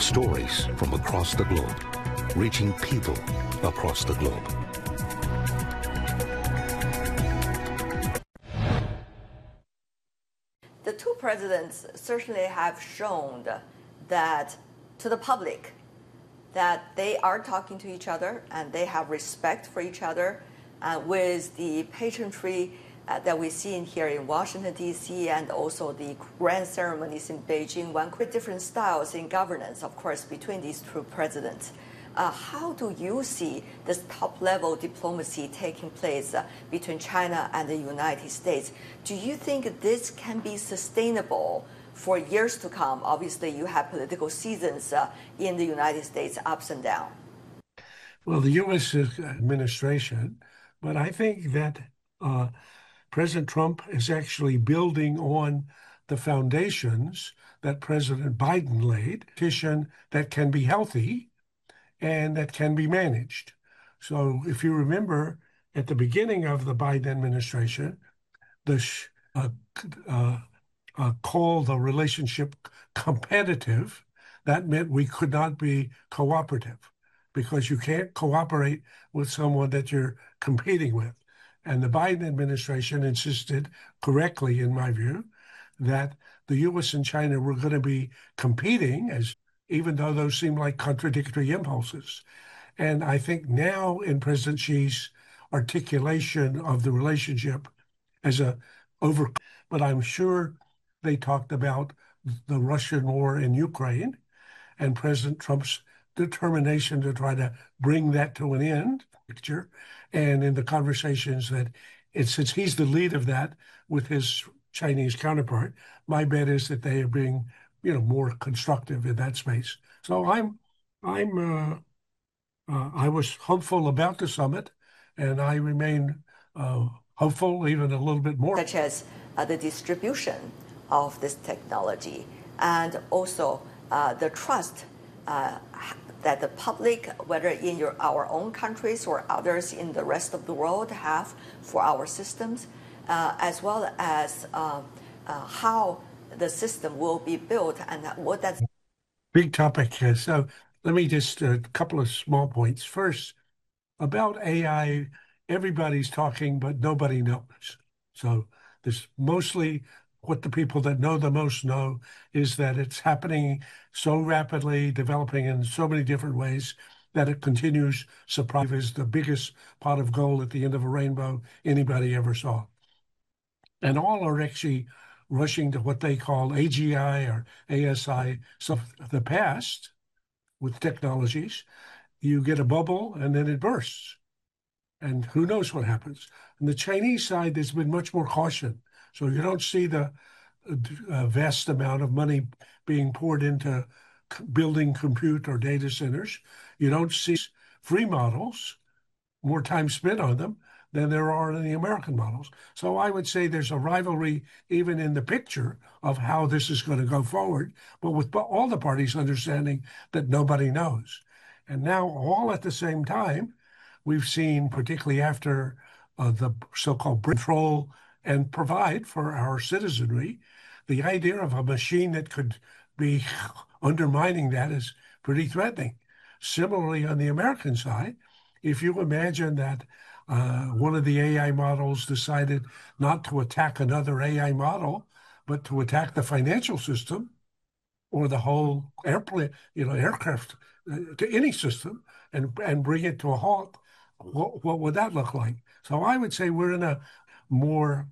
Stories from across the globe, reaching people across the globe. The two presidents certainly have shown that to the public that they are talking to each other and they have respect for each other, with the pageantry that we see in here in Washington, D.C., and also the grand ceremonies in Beijing, one quite different styles in governance, of course, between these two presidents. How do you see this top-level diplomacy taking place between China and the United States? Do you think this can be sustainable for years to come? Obviously, you have political seasons in the United States, ups and downs. Well, the U.S. administration, but I think that President Trump is actually building on the foundations that President Biden laid, that can be healthy and that can be managed. So if you remember, at the beginning of the Biden administration, the call the relationship competitive, that meant we could not be cooperative because you can't cooperate with someone that you're competing with. And the Biden administration insisted, correctly in my view, that the U.S. and China were going to be competing, even though those seem like contradictory impulses. And I think now in President Xi's articulation of the relationship as but I'm sure they talked about the Russian war in Ukraine and President Trump's determination to try to bring that to an end. And in the conversations since he's the lead of that with his Chinese counterpart, my bet is that they are being, more constructive in that space. So I was hopeful about the summit, and I remain hopeful, even a little bit more. Such as the distribution of this technology, and also the trust that the public, whether in our own countries or others in the rest of the world, have for our systems, as well as how the system will be built and what that's. Big topic here. So let me just a couple of small points. First, about AI, everybody's talking, but nobody knows. So there's mostly what the people that know the most know is that it's happening so rapidly, developing in so many different ways that it continues. Surprise is the biggest pot of gold at the end of a rainbow anybody ever saw. And all are actually rushing to what they call AGI or ASI. So the past with technologies, you get a bubble and then it bursts. And who knows what happens. On the Chinese side, there's been much more caution. So you don't see the vast amount of money being poured into building compute or data centers. You don't see free models, more time spent on them than there are in the American models. So I would say there's a rivalry even in the picture of how this is going to go forward, but with all the parties understanding that nobody knows. And now all at the same time, we've seen, particularly after the so-called control and provide for our citizenry, the idea of a machine that could be undermining that is pretty threatening. Similarly, on the American side, if you imagine that one of the AI models decided not to attack another AI model, but to attack the financial system or the whole airplane, aircraft, to any system and bring it to a halt, what would that look like? So I would say we're in a more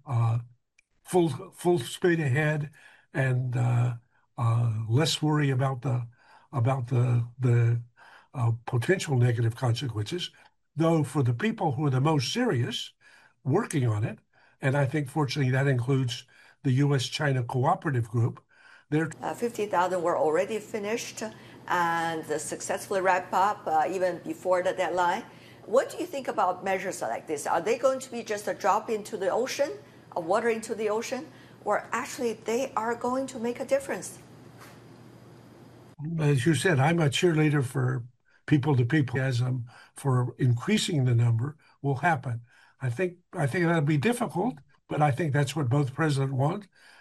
full speed ahead and less worry about the potential negative consequences. Though for the people who are the most serious, working on it, and I think fortunately that includes the U.S.-China Cooperative Group, 50,000 were already finished and successfully wrapped up even before the deadline. What do you think about measures like this? Are they going to be just a drop into the ocean, a water into the ocean, or actually they are going to make a difference? As you said, I'm a cheerleader for people-to-people, as for increasing the number will happen. I think that'll be difficult, but I think that's what both presidents want.